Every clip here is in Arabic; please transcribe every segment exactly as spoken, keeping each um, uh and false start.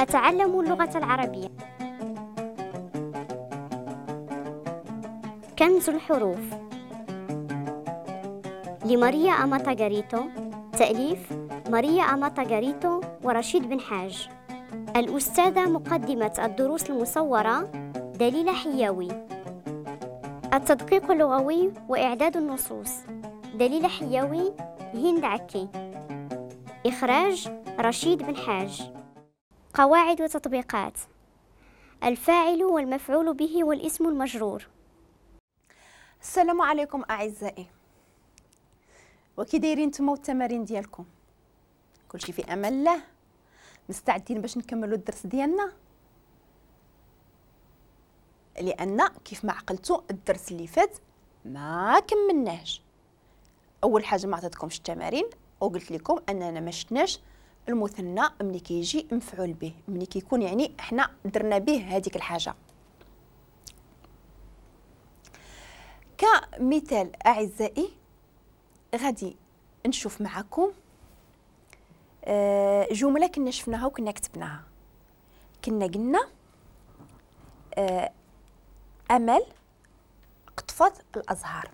أتعلم اللغة العربية. كنز الحروف لماريا أماتا غاريتو، تأليف ماريا أماتا غاريتو ورشيد بن حاج. الأستاذة مقدمة الدروس المصورة دليلة حياوي. التدقيق اللغوي وإعداد النصوص دليلة حياوي، هند عكي. إخراج رشيد بن حاج. قواعد وتطبيقات: الفاعل والمفعول به والاسم المجرور. السلام عليكم اعزائي، وكي دايرين نتوما والتمارين ديالكم؟ كلشي في امان الله؟ مستعدين باش نكملوا الدرس ديالنا؟ لان كيف ما عقلتوا الدرس اللي فات ما كملناهش. اول حاجه ما عطيتكمش التمارين وقلت لكم اننا ما شفناش المثنى ملي كيجي مفعول به، ملي كيكون يعني احنا درنا به هذيك الحاجه. كمثال اعزائي غادي نشوف معكم جمله كنا شفناها وكنا كتبناها. كنا قلنا امل قطفت الازهار،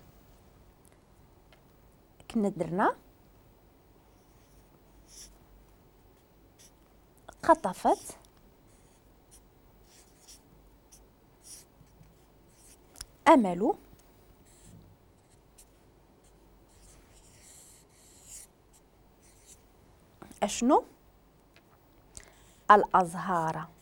كنا درنا قطفت امل اشنو؟ الازهار.